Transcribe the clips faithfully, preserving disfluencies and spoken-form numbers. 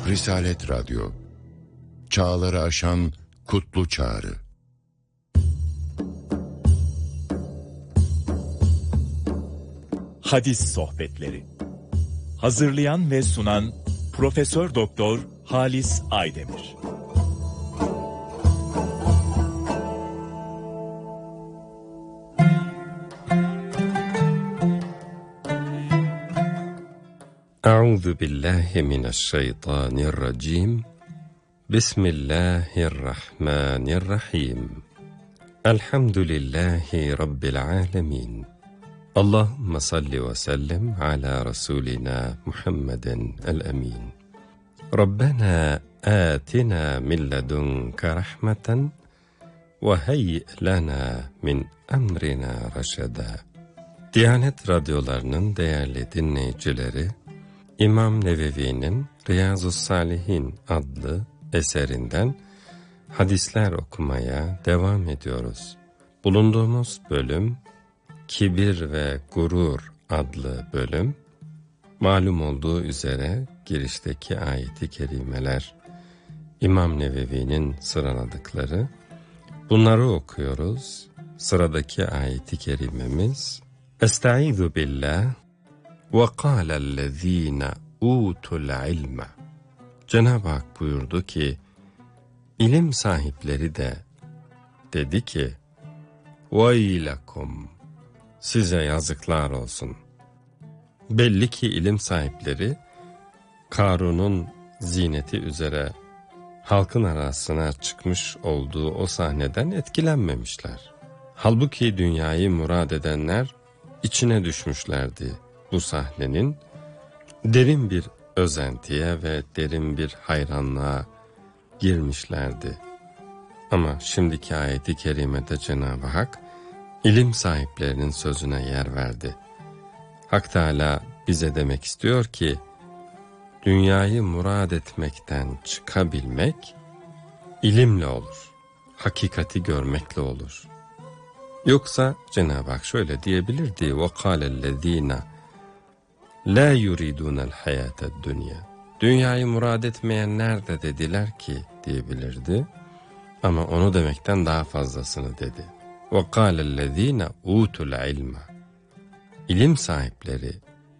Risalet Radyo, çağları aşan kutlu çağrı. Hadis Sohbetleri. Hazırlayan ve sunan Profesör Doktor Halis Aydemir. Euzu billahi mineşşeytanirracim. Bismillahirrahmanirrahim. Elhamdülillahi rabbil alamin. Allahumme salli ve sellem ala Resulina Muhammeden el-emin. Rabbena atina min ledunke rahmeten ve heyyi lana min emrina reşeda. Diyanet radyolarının değerli dinleyicileri, İmam Nevevi'nin Riyazu's-Salihin adlı eserinden hadisler okumaya devam ediyoruz. Bulunduğumuz bölüm, Kibir ve Gurur adlı bölüm. Malum olduğu üzere girişteki ayeti kerimeler İmam Nevevi'nin sıraladıkları. Bunları okuyoruz. Sıradaki ayeti kerimemiz Estaizu billah ve kâlellezîne ûtul ilme. Cenab-ı Hak buyurdu ki, ilim sahipleri de dedi ki, veylekum, size yazıklar olsun. Belli ki ilim sahipleri Karun'un zineti üzere halkın arasına çıkmış olduğu o sahneden etkilenmemişler. Halbuki dünyayı murad edenler içine düşmüşlerdi bu sahnenin. Derin bir özentiye ve derin bir hayranlığa girmişlerdi. Ama şimdiki ayeti kerimede Cenab-ı Hak ilim sahiplerinin sözüne yer verdi. Hak Teâlâ bize demek istiyor ki, dünyayı murad etmekten çıkabilmek ilimle olur, hakikati görmekle olur. Yoksa Cenab-ı Hak şöyle diyebilirdi: وَقَالَ الَّذ۪ينَ لَا يُرِيدُونَ الْحَيَاةَ الدُّنْيَا. Dünyayı murad etmeyenler de dediler ki diyebilirdi. Ama onu demekten daha fazlasını dedi. وَقَالَ الَّذ۪ينَ اُوتُ الْعِلْمَ. İlim sahipleri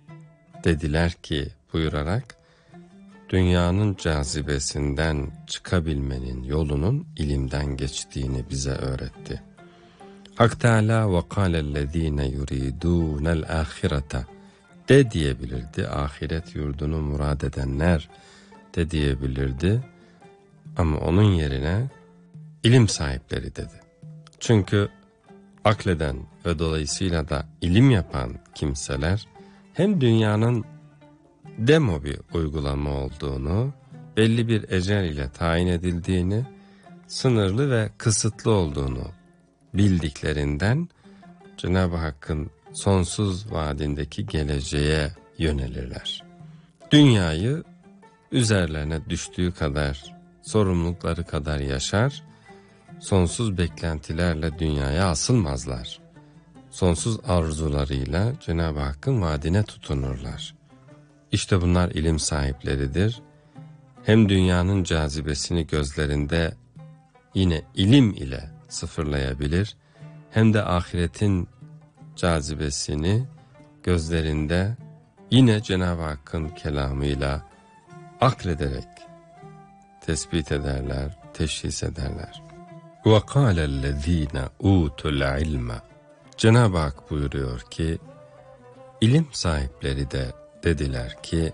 dediler ki buyurarak, dünyanın cazibesinden çıkabilmenin yolunun ilimden geçtiğini bize öğretti. Hak Teâlâ وَقَالَ الَّذ۪ينَ يُرِيدُونَ الْآخِرَةَ de diyebilirdi. Ahiret yurdunu murad edenler de diyebilirdi. Ama onun yerine ilim sahipleri dedi. Çünkü akleden ve dolayısıyla da ilim yapan kimseler hem dünyanın demo bir uygulama olduğunu, belli bir ecel ile tayin edildiğini, sınırlı ve kısıtlı olduğunu bildiklerinden Cenab-ı Hakk'ın sonsuz vaadindeki geleceğe yönelirler. Dünyayı üzerlerine düştüğü kadar, sorumlulukları kadar yaşar, sonsuz beklentilerle dünyaya asılmazlar. Sonsuz arzularıyla Cenab-ı Hakk'ın vaadine tutunurlar. İşte bunlar ilim sahipleridir. Hem dünyanın cazibesini gözlerinde yine ilim ile sıfırlayabilir, hem de ahiretin cazibesini gözlerinde yine Cenab-ı Hakk'ın kelamıyla aklederek tespit ederler, teşhis ederler. وَقَالَ الَّذ۪ينَ اُوتُ الْعِلْمَ. Cenab-ı Hak buyuruyor ki, ilim sahipleri de dediler ki,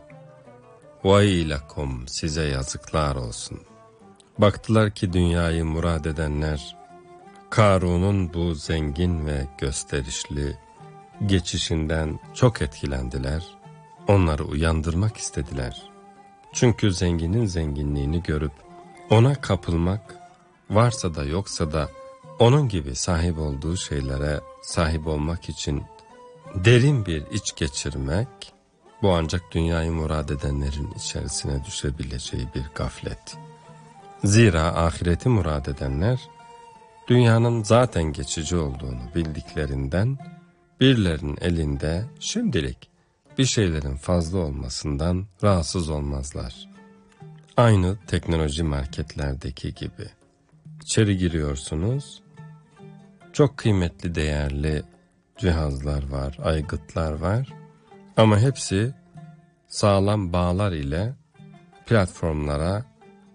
وَاِلَكُمْ, size yazıklar olsun. Baktılar ki dünyayı murad edenler, Karun'un bu zengin ve gösterişli geçişinden çok etkilendiler. Onları uyandırmak istediler. Çünkü zenginin zenginliğini görüp ona kapılmak, varsa da yoksa da onun gibi sahip olduğu şeylere sahip olmak için derin bir iç geçirmek, bu ancak dünyayı murad edenlerin içerisine düşebileceği bir gaflet. Zira ahireti murad edenler, dünyanın zaten geçici olduğunu bildiklerinden, birilerinin elinde şimdilik bir şeylerin fazla olmasından rahatsız olmazlar. Aynı teknoloji marketlerdeki gibi. İçeri giriyorsunuz. Çok kıymetli, değerli cihazlar var, aygıtlar var. Ama hepsi sağlam bağlar ile platformlara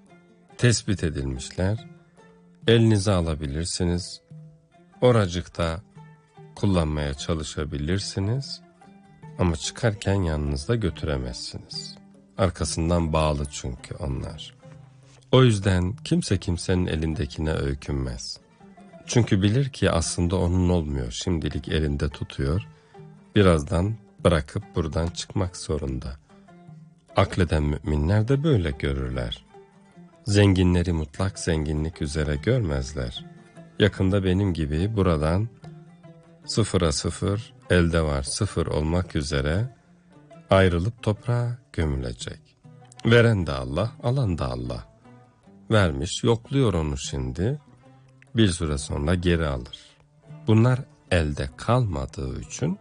tespit edilmişler. Elinize alabilirsiniz. Oracıkta kullanmaya çalışabilirsiniz. Ama çıkarken yanınızda götüremezsiniz. Arkasından bağlı çünkü onlar. O yüzden kimse kimsenin elindekine öykünmez. Çünkü bilir ki aslında onun olmuyor. Şimdilik elinde tutuyor. Birazdan bırakıp buradan çıkmak zorunda. Akleden müminler de böyle görürler. Zenginleri mutlak zenginlik üzere görmezler. Yakında benim gibi buradan sıfıra sıfır, elde var sıfır olmak üzere ayrılıp toprağa gömülecek. Veren de Allah, alan da Allah. Vermiş, yokluyor onu şimdi. Bir süre sonra geri alır. Bunlar elde kalmadığı için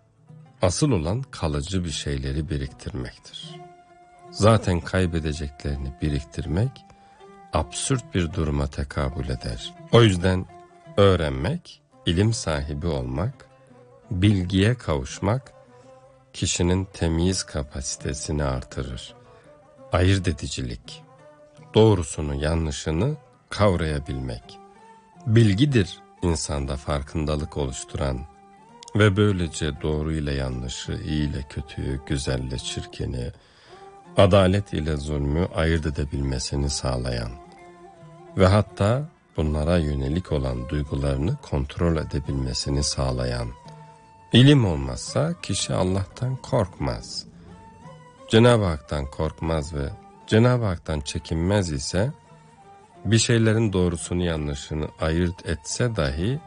asıl olan kalıcı bir şeyleri biriktirmektir. Zaten kaybedeceklerini biriktirmek absürt bir duruma tekabül eder. O yüzden öğrenmek, ilim sahibi olmak, bilgiye kavuşmak kişinin temyiz kapasitesini artırır. Ayırt edicilik, doğrusunu yanlışını kavrayabilmek. Bilgidir insanda farkındalık oluşturan ve böylece doğru ile yanlışı, iyi ile kötüyü, güzelle çirkini, adalet ile zulmü ayırt edebilmesini sağlayan ve hatta bunlara yönelik olan duygularını kontrol edebilmesini sağlayan. İlim olmazsa kişi Allah'tan korkmaz. Cenab-ı Hak'tan korkmaz ve Cenab-ı Hak'tan çekinmez ise bir şeylerin doğrusunu yanlışını ayırt etse dahi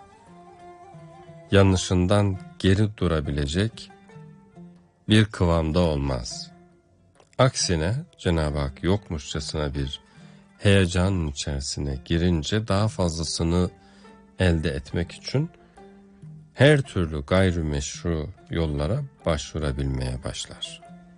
yanlışından geri durabilecek bir kıvamda olmaz. Aksine Cenab-ı Hak yokmuşçasına bir heyecanın içerisine girince daha fazlasını elde etmek için her türlü gayrimeşru yollara başvurabilmeye başlar.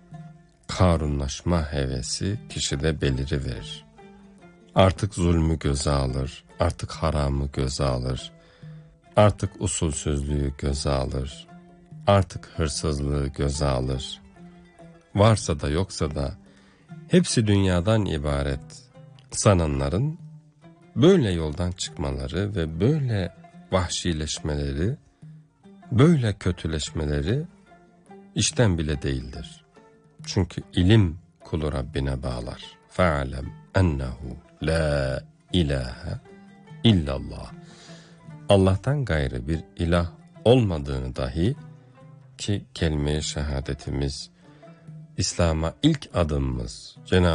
Karunlaşma hevesi kişide beliriverir. Artık zulmü göze alır, artık haramı göze alır, artık usulsüzlüğü göze alır, artık hırsızlığı göze alır. Varsa da yoksa da hepsi dünyadan ibaret sananların böyle yoldan çıkmaları ve böyle vahşileşmeleri, böyle kötüleşmeleri işten bile değildir. Çünkü ilim kulu Rabbine bağlar. Fe'alem ennehu la ilahe illallah. Allah'tan gayrı bir ilah olmadığını dahi, ki kelime-i şehadetimiz, İslam'a ilk adımımız, Cenab-ı